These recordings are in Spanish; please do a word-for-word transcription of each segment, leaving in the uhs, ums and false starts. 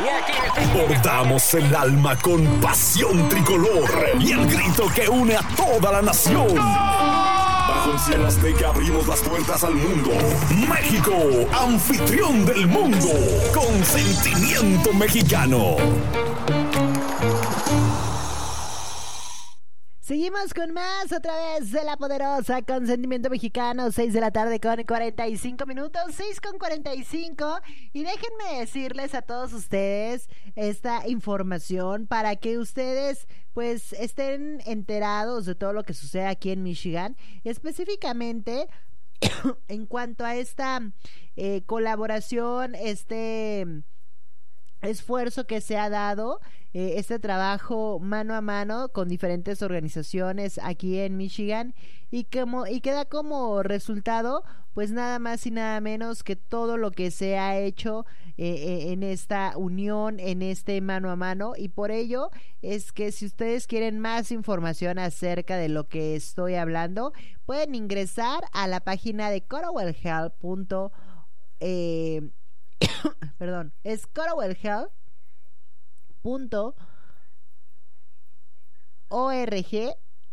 Bordamos el alma con pasión tricolor y el grito que une a toda la nación. Bajo el cielo azteca abrimos las puertas al mundo. México, anfitrión del mundo, con sentimiento mexicano. Seguimos con más otra vez de La Poderosa con Sentimiento Mexicano, seis de la tarde con cuarenta y cinco minutos, seis con cuarenta y cinco, y déjenme decirles a todos ustedes esta información para que ustedes pues estén enterados de todo lo que sucede aquí en Michigan, específicamente en cuanto a esta eh, colaboración, este esfuerzo que se ha dado, eh, este trabajo mano a mano con diferentes organizaciones aquí en Michigan, y como y que da como resultado pues nada más y nada menos que todo lo que se ha hecho eh, en esta unión, en este mano a mano. Y por ello es que si ustedes quieren más información acerca de lo que estoy hablando, pueden ingresar a la página de Corowell Health. Eh, perdón, es corowell health punto org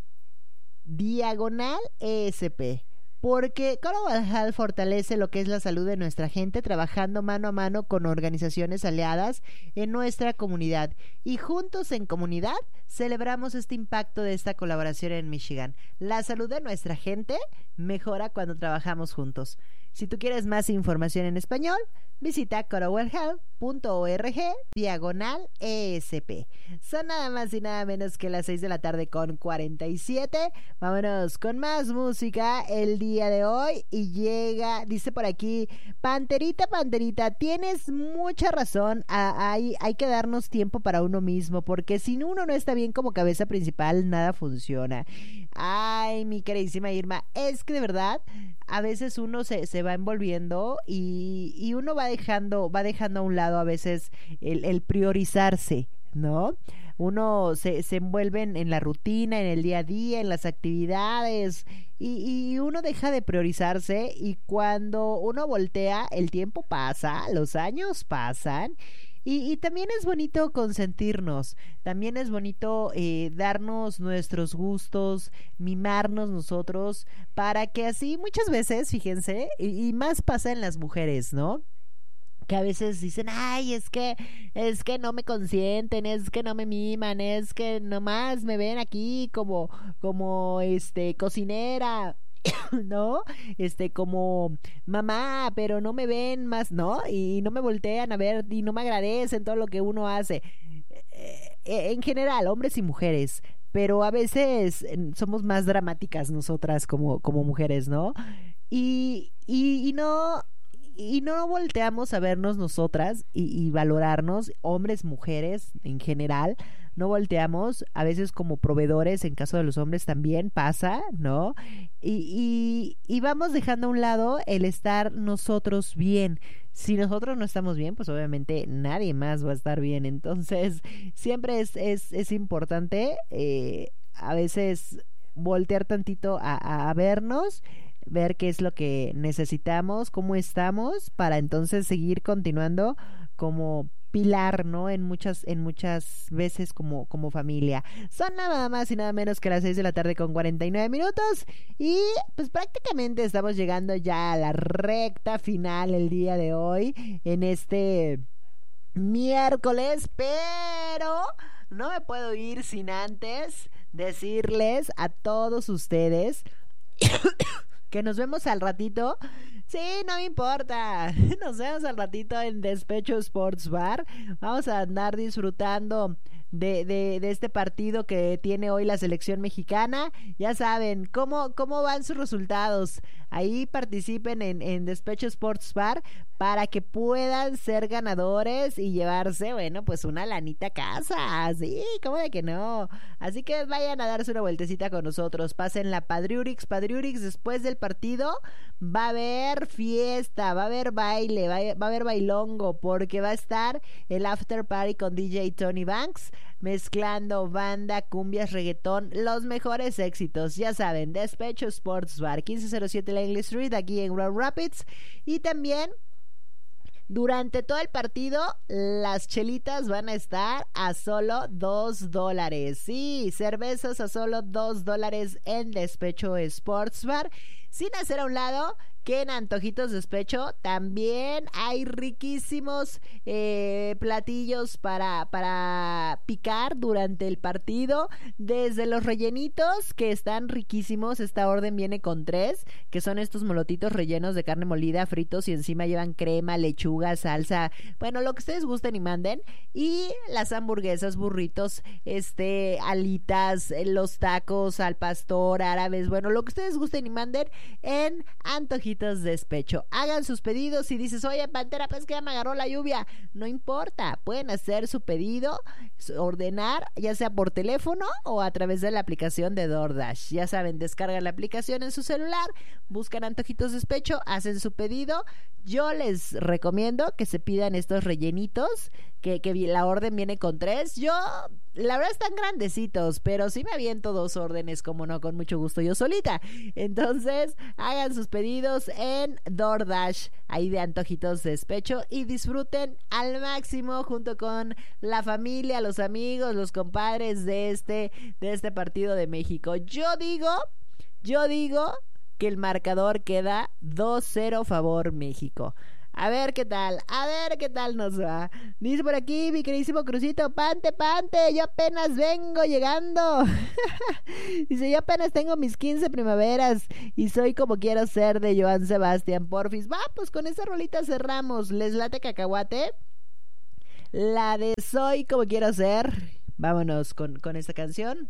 diagonal E S P, porque Corowell Health fortalece lo que es la salud de nuestra gente trabajando mano a mano con organizaciones aliadas en nuestra comunidad, y juntos en comunidad celebramos este impacto de esta colaboración en Michigan. La salud de nuestra gente mejora cuando trabajamos juntos. Si tú quieres más información en español, visita corowell health punto org diagonal E S P. Son nada más y nada menos que las seis de la tarde con cuarenta y siete. Vámonos con más música el día de hoy. Y llega, dice por aquí, Panterita, Panterita, tienes mucha razón. Ah, hay, hay que darnos tiempo para uno mismo, porque si uno no está bien como cabeza principal, nada funciona. Ay, mi queridísima Irma, es que de verdad a veces uno se, se va envolviendo y, y uno va dejando, va dejando a un lado a veces el, el priorizarse, ¿no? Uno se, se envuelve en, en la rutina, en el día a día, en las actividades, y, y uno deja de priorizarse, y cuando uno voltea, el tiempo pasa, los años pasan. Y, y también es bonito consentirnos, también es bonito eh, darnos nuestros gustos, mimarnos nosotros, para que así muchas veces, fíjense, y, y más pasa en las mujeres, ¿no? Que a veces dicen, ay, es que, es que no me consienten, es que no me miman, es que nomás me ven aquí como, como, este, cocinera, ¿no? Este, como mamá, pero no me ven más, ¿no? Y no me voltean a ver y no me agradecen todo lo que uno hace. Eh, en general, hombres y mujeres, pero a veces somos más dramáticas nosotras como, como mujeres, ¿no? Y, y, y no... Y no volteamos a vernos nosotras y, y valorarnos, hombres, mujeres en general. No volteamos, a veces como proveedores, en caso de los hombres también pasa, ¿no? Y, y, y vamos dejando a un lado el estar nosotros bien. Si nosotros no estamos bien, pues obviamente nadie más va a estar bien. Entonces, siempre es, es, es importante eh, a veces voltear tantito a, a vernos, ver qué es lo que necesitamos, cómo estamos, para entonces seguir continuando como pilar, ¿no? En muchas, en muchas veces como, como familia. Son nada más y nada menos que las seis de la tarde con cuarenta y nueve minutos, y pues prácticamente estamos llegando ya a la recta final el día de hoy, en este miércoles, pero no me puedo ir sin antes decirles a todos ustedes que nos vemos al ratito. Sí, no me importa. Nos vemos al ratito en Despecho Sports Bar. Vamos a andar disfrutando de, de, de este partido que tiene hoy la selección mexicana. Ya saben, ¿cómo, cómo van sus resultados? Ahí participen en, en Despecho Sports Bar para que puedan ser ganadores y llevarse, bueno, pues una lanita a casa. Sí, ¿cómo de que no? Así que vayan a darse una vueltecita con nosotros. Pasen la Padriurix, Padriurix. Después del partido va a haber fiesta, va a haber baile, va a, va a haber bailongo, porque va a estar el after party con D J Tony Banks, mezclando banda, cumbias, reggaetón, los mejores éxitos. Ya saben, Despecho Sports Bar, quince cero siete Langley Street, aquí en Grand Rapids. Y también Durante todo el partido, las chelitas van a estar a solo dos dólares. Sí, cervezas a solo dos dólares en Despecho Sports Bar. Sin hacer a un lado que en Antojitos Despecho también hay riquísimos eh, platillos para, para picar durante el partido. Desde los rellenitos, que están riquísimos. Esta orden viene con tres, que son estos molotitos rellenos de carne molida, fritos, y encima llevan crema, lechuga, salsa, bueno, lo que ustedes gusten y manden. Y las hamburguesas, burritos, este, alitas, los tacos al pastor, árabes, bueno, lo que ustedes gusten y manden en Antojitos Despecho. Hagan sus pedidos. Si dices, oye, Pantera, pues que ya me agarró la lluvia, no importa, pueden hacer su pedido, ordenar, ya sea por teléfono o a través de la aplicación de DoorDash. Ya saben, descargan la aplicación en su celular, buscan Antojitos Despecho, hacen su pedido. Yo les recomiendo que se pidan estos rellenitos, que, que la orden viene con tres. Yo, la verdad, están grandecitos, pero sí me aviento dos órdenes, como no, con mucho gusto yo solita. Entonces, hagan sus pedidos en DoorDash, ahí de Antojitos Despecho, y disfruten al máximo junto con la familia, los amigos, los compadres de este, de este partido de México. Yo digo, yo digo... que el marcador queda dos cero favor México. A ver qué tal, a ver qué tal nos va. Dice por aquí mi queridísimo Crucito, Pante, Pante, yo apenas vengo llegando. Dice, yo apenas tengo mis quince primaveras y soy como quiero ser, de Joan Sebastián. Porfis, va, pues con esa rolita cerramos. ¿Les late cacahuate? La de soy como quiero ser. Vámonos con, con esta canción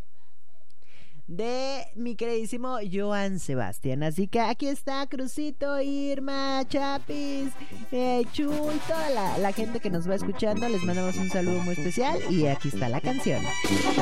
de mi queridísimo Joan Sebastián. Así que aquí está Crucito, Irma, Chapis, eh, Chuy, toda la, la gente que nos va escuchando. Les mandamos un saludo muy especial y aquí está la canción.